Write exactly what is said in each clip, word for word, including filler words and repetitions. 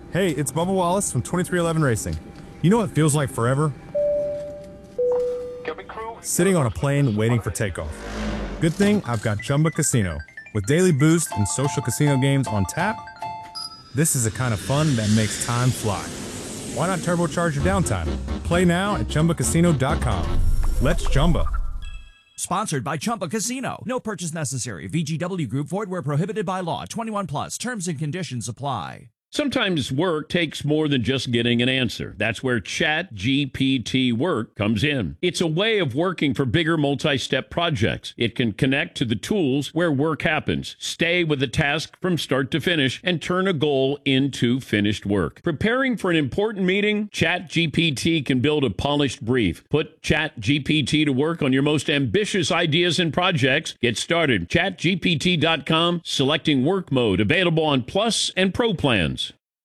Hey, it's Bubba Wallace from twenty-three eleven Racing. You know what feels like forever? Sitting on a plane waiting for takeoff. Good thing I've got Chumba Casino. With daily boost and social casino games on tap, this is the kind of fun that makes time fly. Why not turbocharge your downtime? Play now at Chumba Casino dot com. Let's Chumba. Sponsored by Chumba Casino. No purchase necessary. V G W Group. Void where prohibited by law. twenty-one plus. Terms and conditions apply. Sometimes work takes more than just getting an answer. That's where Chat G P T Work comes in. It's a way of working for bigger multi-step projects. It can connect to the tools where work happens, stay with the task from start to finish, and turn a goal into finished work. Preparing for an important meeting? Chat G P T can build a polished brief. Put Chat G P T to work on your most ambitious ideas and projects. Get started. Chat G P T dot com, selecting work mode, available on Plus and Pro plans.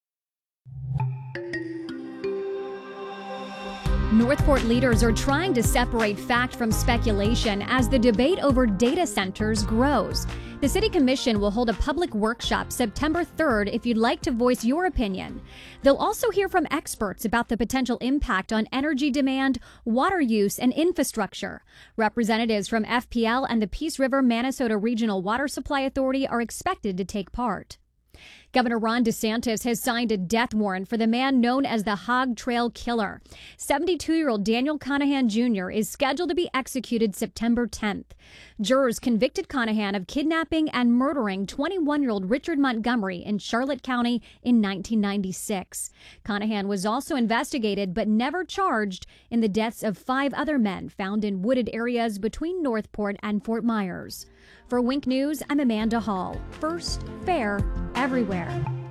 Northport leaders are trying to separate fact from speculation as the debate over data centers grows. The City Commission will hold a public workshop September third if you'd like to voice your opinion. They'll also hear from experts about the potential impact on energy demand, water use, and infrastructure. Representatives from F P L and the Peace River Manitoba Regional Water Supply Authority are expected to take part. Governor Ron DeSantis has signed a death warrant for the man known as the Hog Trail Killer. seventy-two-year-old Daniel Conahan Junior is scheduled to be executed September tenth. Jurors convicted Conahan of kidnapping and murdering twenty-one-year-old Richard Montgomery in Charlotte County in nineteen ninety-six. Conahan was also investigated but never charged in the deaths of five other men found in wooded areas between Northport and Fort Myers. For Wink News, I'm Amanda Hall. First, fair, everywhere.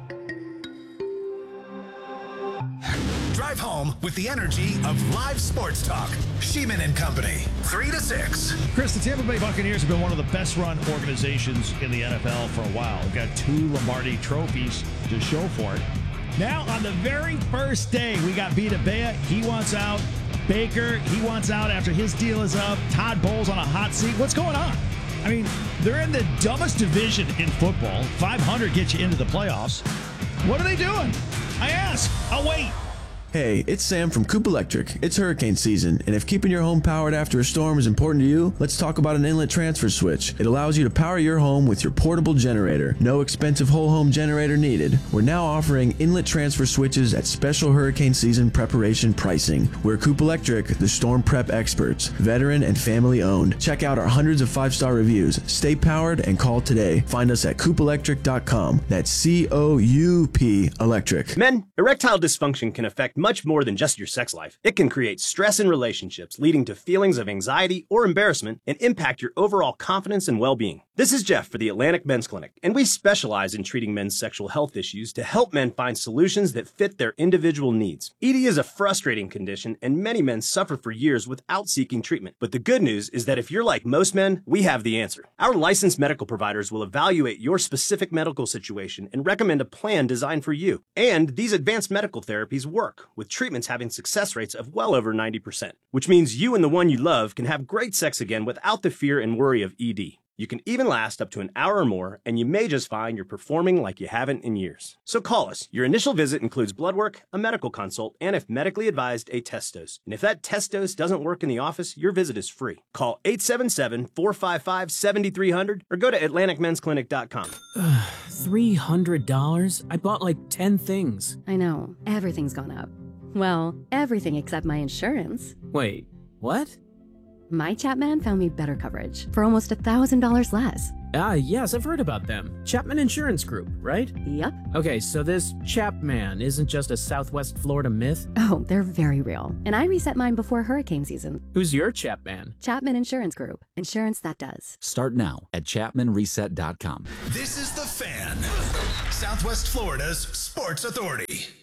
Drive home with the energy of live sports talk. Sheeman and Company, three to six. Chris, the Tampa Bay Buccaneers have been one of the best-run organizations in the N F L for a while. We've got two Lombardi trophies to show for it. Now, on the very first day, we got Vita Bea. He wants out. Baker, he wants out after his deal is up. Todd Bowles on a hot seat. What's going on? I mean, they're in the dumbest division in football. five hundred gets you into the playoffs. What are they doing? I ask. I'll wait. Hey, it's Sam from Coop Electric. It's hurricane season, and if keeping your home powered after a storm is important to you, let's talk about an inlet transfer switch. It allows you to power your home with your portable generator. No expensive whole home generator needed. We're now offering inlet transfer switches at special hurricane season preparation pricing. We're Coop Electric, the storm prep experts, veteran and family owned. Check out our hundreds of five-star reviews. Stay powered and call today. Find us at coop electric dot com. That's C O U P Electric. Men, erectile dysfunction can affect much more than just your sex life. It can create stress in relationships, leading to feelings of anxiety or embarrassment, and impact your overall confidence and well-being. This is Jeff for the Atlantic Men's Clinic, and we specialize in treating men's sexual health issues to help men find solutions that fit their individual needs. E D is a frustrating condition, and many men suffer for years without seeking treatment. But the good news is that if you're like most men, we have the answer. Our licensed medical providers will evaluate your specific medical situation and recommend a plan designed for you. And these advanced medical therapies work, with treatments having success rates of well over ninety percent, which means you and the one you love can have great sex again without the fear and worry of E D. You can even last up to an hour or more, and you may just find you're performing like you haven't in years. So call us. Your initial visit includes blood work, a medical consult, and if medically advised, a test dose. And if that test dose doesn't work in the office, your visit is free. Call eight seven seven, four five five, seven three zero zero or go to atlantic men's clinic dot com. three hundred dollars? I bought like ten things. I know. Everything's gone up. Well, everything except my insurance. Wait, what? My Chapman found me better coverage for almost one thousand dollars less. Ah, yes, I've heard about them. Chapman Insurance Group, right? Yep. Okay, so this Chapman isn't just a Southwest Florida myth? Oh, they're very real. And I reset mine before hurricane season. Who's your Chapman? Chapman Insurance Group. Insurance that does. Start now at chapman reset dot com. This is The Fan, Southwest Florida's sports authority.